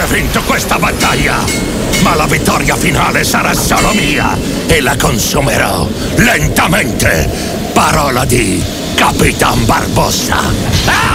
vinto questa battaglia, ma la vittoria finale sarà solo mia e la consumerò lentamente. Parola di Capitan Barbossa.